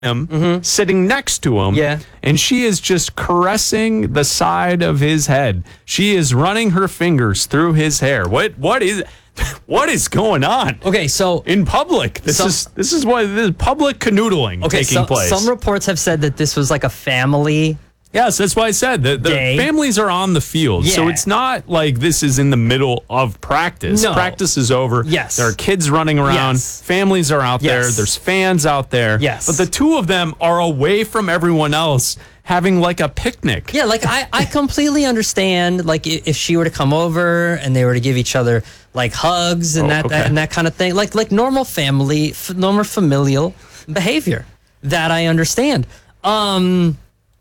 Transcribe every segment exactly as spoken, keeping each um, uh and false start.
him, mm-hmm. sitting next to him, yeah. and she is just caressing the side of his head. She is running her fingers through his hair. What what is what is going on? Okay, so in public, this some, is this is what this is public canoodling okay, taking so, place. Some reports have said that this was like a family. Yes, that's why I said that the day. families are on the field. Yeah. So it's not like this is in the middle of practice. No. Practice is over. Yes. There are kids running around. Yes. Families are out Yes. there. There's fans out there. Yes. But the two of them are away from everyone else having like a picnic. Yeah, like I, I completely understand like i- if she were to come over and they were to give each other like hugs and Oh, that, okay. that and that kind of thing. Like like normal family, f- normal familial behavior. That I understand. Um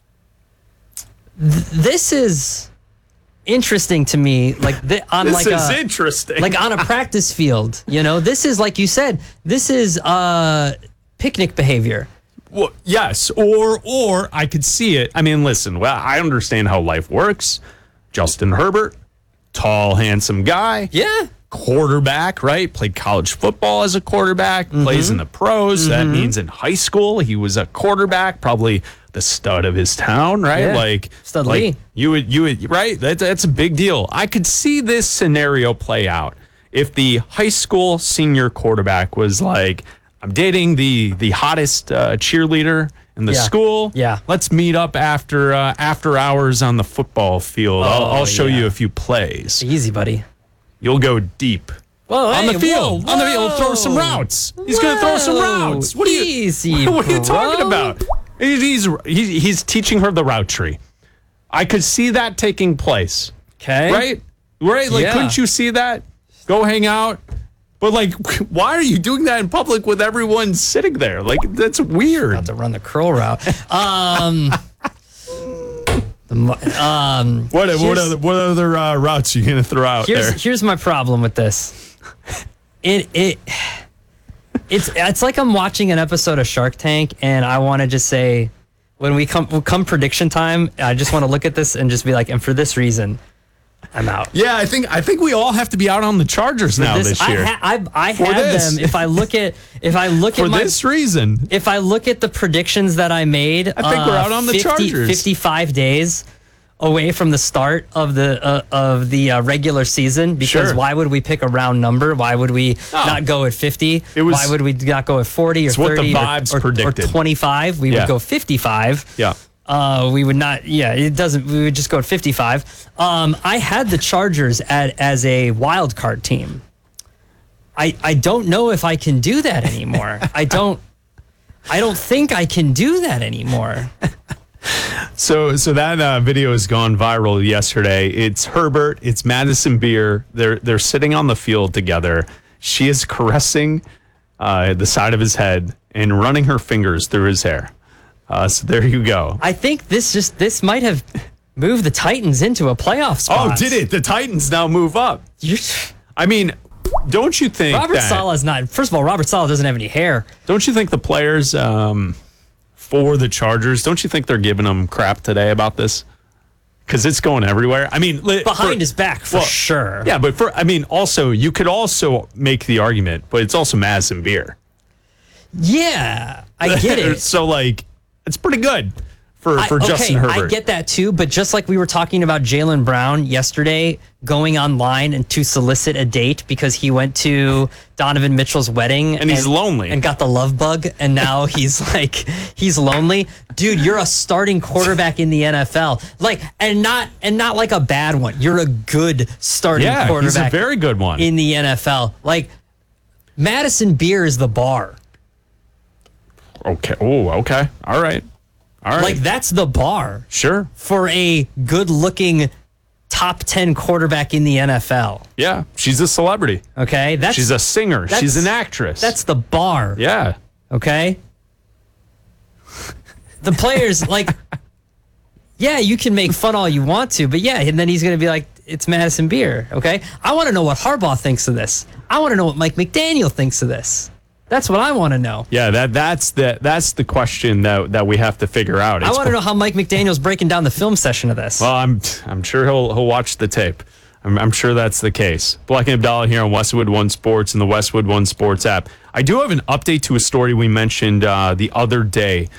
This is interesting to me. Like th- on This like is a, interesting. like on a practice field. You know, this is like you said. This is uh, picnic behavior. Well, yes, or or I could see it. I mean, listen. Well, I understand how life works. Justin Herbert, tall, handsome guy. Yeah. Quarterback, right? Played college football as a quarterback, mm-hmm. plays in the pros. Mm-hmm. That means in high school he was a quarterback, probably the stud of his town, right? Yeah. Like Stud like Lee. You would you would right? That, that's a big deal. I could see this scenario play out if the high school senior quarterback was like, I'm dating the the hottest uh, cheerleader in the Yeah. school. Yeah. Let's meet up after uh, after hours on the football field. I'll, Oh, I'll show yeah. you a few plays. Easy, buddy. You'll go deep. Whoa, on hey, the field. whoa, On the field, throw some whoa. routes. He's going to throw some Whoa, routes. What are you easy, What are you talking bro. about? He's, he's he's teaching her the route tree. I could see that taking place. Okay. Right? Right? Like, Yeah. couldn't you see that? Go hang out. But like, why are you doing that in public with everyone sitting there? Like, that's weird. About to run the curl route. Um. the, mo- um. What what here's- other what other uh, routes are you gonna throw out Here's there? here's my problem with this. It it it's it's like I'm watching an episode of Shark Tank, and I want to just say, when we come come prediction time, I just want to look at this and just be like, and for this reason, I'm out. Yeah, I think I think we all have to be out on the Chargers now this, this, year. I, ha- I, I For have this. them. If I look at if I look For at my this reason. if I look at the predictions that I made, I think we're out on the Chargers. fifty-five days away from the start of the uh, of the uh, regular season. Because Sure. why would we pick a round number? Why would we Oh. not go at fifty? It was- why would we not go at forty or It's what the thirty vibes or, or, predicted. or twenty-five? We Yeah. would go fifty-five. Yeah. Uh, we would not. Yeah, it doesn't. We would just go at fifty-five. Um, I had the Chargers at, as a wild card team. I I don't know if I can do that anymore. I don't. I don't think I can do that anymore. So, so that uh, video has gone viral yesterday. It's Herbert, it's Madison Beer. They're they're sitting on the field together. She is caressing uh, the side of his head and running her fingers through his hair. Uh, so there you go. I think this just this might have moved the Titans into a playoff spot. Oh, did it? The Titans now move up. You're, I mean, don't you think Robert that, Saleh's not. First of all, Robert Saleh doesn't have any hair. Don't you think the players um, for the Chargers, don't you think they're giving them crap today about this? Because it's going everywhere. I mean, li- Behind for- his back, for well, sure. Yeah, but for I mean, also you could also make the argument, but it's also Madison Beer. Yeah, I get it. So like, it's pretty good for I- for okay, Justin Herbert. I get that too, but just like we were talking about Jaylen Brown yesterday, going online and to solicit a date because he went to Donovan Mitchell's wedding And he's lonely. and got the love bug, and now he's like he's lonely. Dude, you're a starting quarterback in the N F L, like, and not and not like a bad one. You're a good starting Yeah, he's a quarterback very good one. in the N F L. Like, Madison Beer is the bar. Okay. Oh, okay. All right. All right. Like, that's the bar Sure. for a good-looking top ten quarterback in the N F L. Yeah. She's a celebrity. Okay, that's She's a singer. that's- She's an actress. that's the bar. yeah. Okay. The players, like, yeah, you can make fun all you want to, but yeah, and then he's gonna be like, it's Madison Beer. Okay, I want to know what Harbaugh thinks of this. I want to know what Mike McDaniel thinks of this. That's what I want to know. Yeah. That that's the that's the question that that we have to figure out. I It's- want to know how Mike McDaniel's breaking down the film session of this. Well, I'm I'm sure he'll he'll watch the tape. I'm, I'm sure that's the case. Black and Abdallah here on Westwood One Sports and the Westwood One Sports app. I do have an update to a story we mentioned uh, the other day